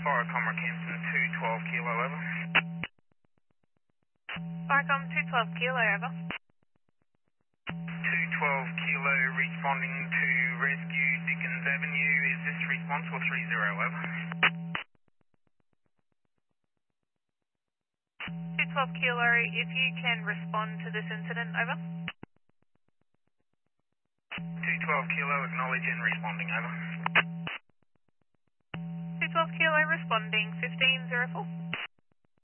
Viacom Rockhampton 212 kilo, over. Viacom 212 kilo, over. 212 kilo responding to rescue Dickens Avenue. Is this response or 30, over? 212 kilo, if you can respond to this incident, over. 212 kilo, acknowledge and responding, over. 212 kilo, responding 1504.